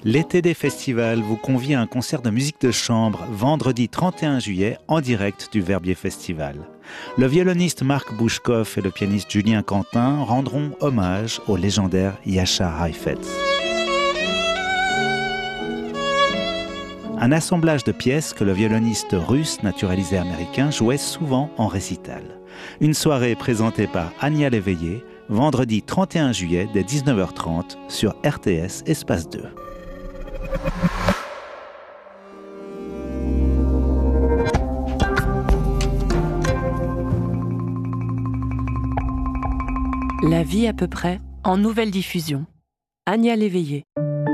L'été des festivals vous convie à un concert de musique de chambre vendredi 31 juillet en direct du Verbier Festival. Le violoniste Marc Bouchkov et le pianiste Julien Quentin rendront hommage au légendaire Jascha Heifetz. Un assemblage de pièces que le violoniste russe naturalisé américain jouait souvent en récital. Une soirée présentée par Ania Léveillé, vendredi 31 juillet dès 19h30 sur RTS Espace 2. La vie à peu près, en nouvelle diffusion. Ania Léveillé.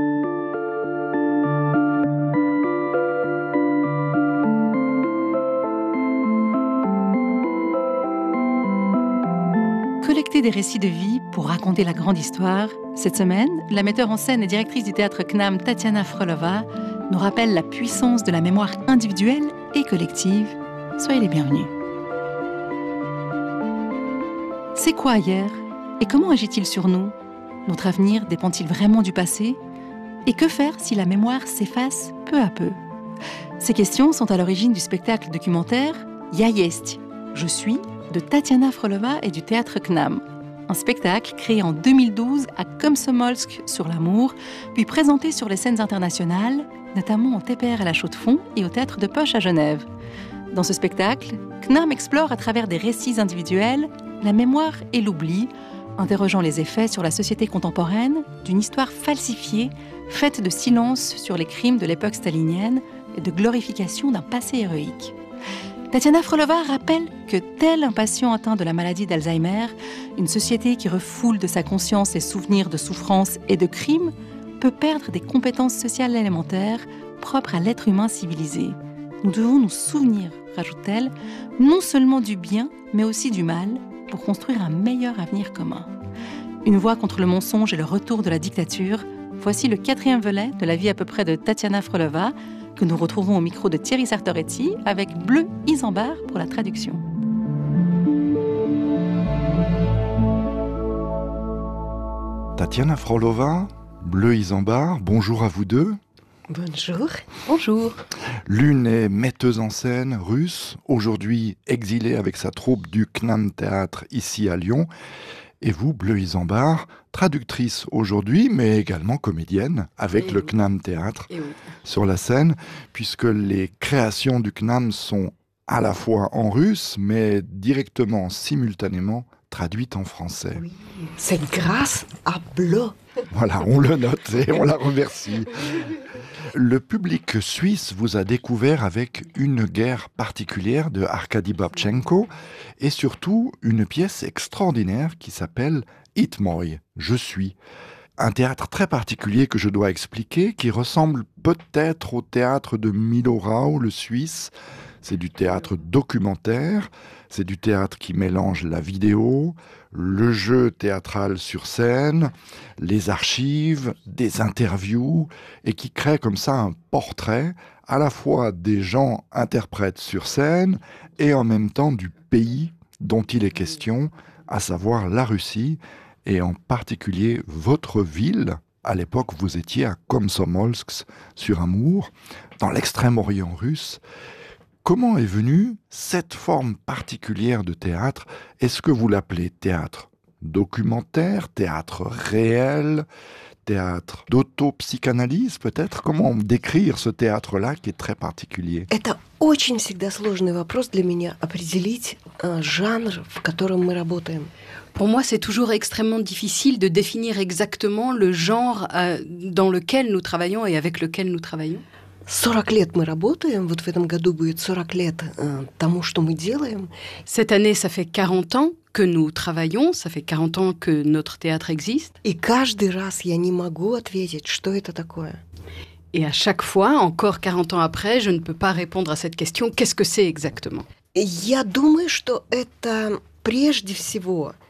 Collecter des récits de vie pour raconter la grande histoire. Cette semaine, la metteur en scène et directrice du théâtre CNAM, Tatiana Frolova, nous rappelle la puissance de la mémoire individuelle et collective. Soyez les bienvenus. C'est quoi hier ? Et comment agit-il sur nous ? Notre avenir dépend-il vraiment du passé ? Et que faire si la mémoire s'efface peu à peu ? Ces questions sont à l'origine du spectacle documentaire « Ja jest », Je suis, de Tatiana Frolova et du théâtre CNAM. Un spectacle créé en 2012 à Komsomolsk sur l'Amour, puis présenté sur les scènes internationales, notamment au TPR à la Chaux-de-Fonds et au Théâtre de Poche à Genève. Dans ce spectacle, CNAM explore à travers des récits individuels la mémoire et l'oubli, interrogeant les effets sur la société contemporaine d'une histoire falsifiée, faite de silence sur les crimes de l'époque stalinienne et de glorification d'un passé héroïque. Tatiana Frolova rappelle que tel un patient atteint de la maladie d'Alzheimer, une société qui refoule de sa conscience les souvenirs de souffrances et de crimes peut perdre des compétences sociales élémentaires propres à l'être humain civilisé. Nous devons nous souvenir, rajoute-t-elle, non seulement du bien, mais aussi du mal, pour construire un meilleur avenir commun. Une voix contre le mensonge et le retour de la dictature, voici le 4e volet de la vie à peu près de Tatiana Frolova, que nous retrouvons au micro de Thierry Sartoretti avec Bleu Isambard pour la traduction. Tatiana Frolova, Bleu Isambard, bonjour à vous deux. Bonjour. Bonjour. L'une est metteuse en scène russe, aujourd'hui exilée avec sa troupe du CNAM Théâtre ici à Lyon. Et vous, Bleu Isambard, traductrice aujourd'hui, mais également comédienne avec le CNAM Théâtre sur la scène, puisque les créations du CNAM sont à la fois en russe, mais directement, simultanément, traduites en français. Oui, c'est grâce à Bleu. Voilà, on le note et on la remercie. Le public suisse vous a découvert avec Une guerre particulière de Arkady Babchenko et surtout une pièce extraordinaire qui s'appelle Ich moi, Je suis. Un théâtre très particulier que je dois expliquer, qui ressemble peut-être au théâtre de Milo Rau, le Suisse. C'est du théâtre documentaire, c'est du théâtre qui mélange la vidéo, le jeu théâtral sur scène, les archives, des interviews, et qui crée comme ça un portrait à la fois des gens interprètes sur scène et en même temps du pays dont il est question, à savoir la Russie, et en particulier votre ville. À l'époque, vous étiez à Komsomolsk sur Amour, dans l'extrême-orient russe. Comment est venue cette forme particulière de théâtre ? Est-ce que vous l'appelez théâtre documentaire, théâtre réel, théâtre d'autopsychanalyse peut-être ? Comment décrire ce théâtre-là qui est très particulier ? Это очень всегда сложный вопрос для меня определить жанр, в котором мы работаем. Pour moi, c'est toujours extrêmement difficile de définir exactement le genre dans lequel nous travaillons et avec lequel nous travaillons. 40 лет мы работаем, вот в этом году будет 40 лет тому, что мы делаем. Cette année, ça fait 40 ans que nous travaillons, ça fait 40 ans que notre théâtre existe. И каждый раз я не могу ответить, что это такое. Et à chaque fois, encore 40 ans après, je ne peux pas répondre à cette question. Qu'est-ce que c'est exactement ? Я думаю, что это прежде всего